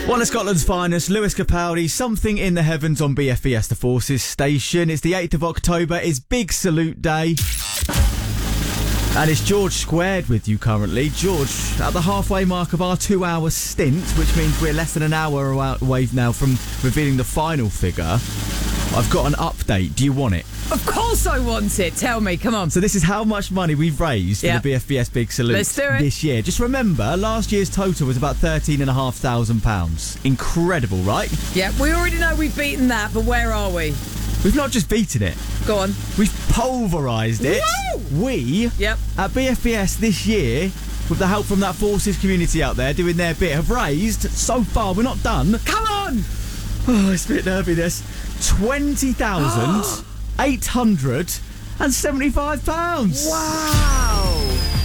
One of Scotland's finest, Lewis Capaldi, Something in the Heavens on BFBS The Forces station. It's the 8th of October, it's Big Salute Day. And it's George Squared with you currently. George, at the halfway mark of our 2-hour stint, which means we're less than an hour away now from revealing the final figure, I've got an update. Do you want it? Of course I want it. Tell me, come on. So this is how much money we've raised for the BFBS Big Salute Let's do it. this year. Just remember, last year's total was about £13,500. Incredible, right? Yeah, we already know we've beaten that, but where are we? We've not just beaten it. Go on. We've pulverised it. Woo! We, at BFBS this year, with the help from that Forces community out there doing their bit, have raised, so far, we're not done. Come on! Oh, it's a bit nervy, this. £20,875. Wow!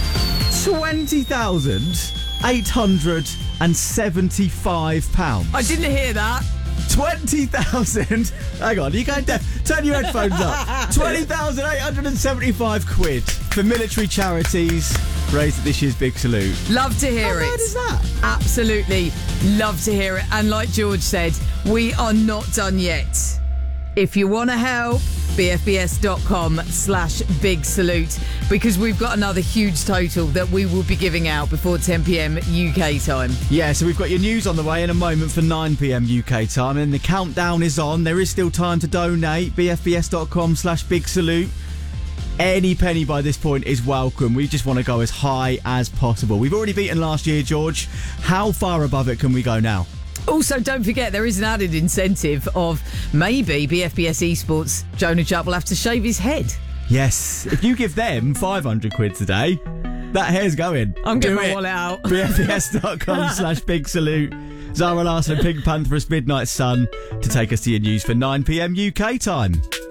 £20,875. I didn't hear that. 20,000. Hang on, are you going deaf? Turn your headphones up. 20,875 quid for military charities raised at this year's Big Salute. Love to hear it. How bad is that? Absolutely love to hear it. And like George said, we are not done yet. If you want to help, bfbs.com/big salute, because we've got another huge total that we will be giving out before 10 p.m. UK time. Yeah, so we've got your news on the way in a moment for 9 p.m. UK time, and the countdown is on. There is still time to donate. bfbs.com/big salute. Any penny by this point is welcome. We just want to go as high as possible. We've already beaten last year, George. How far above it can we go now? Also, don't forget, there is an added incentive of maybe BFBS Esports, Jonah Jutt will have to shave his head. Yes. If you give them 500 quid today, that hair's going. I'm getting my wallet out. bfbs.com/big salute. Zara Larsson and Pink Pantheress Midnight Sun to take us to your news for 9 p.m. UK time.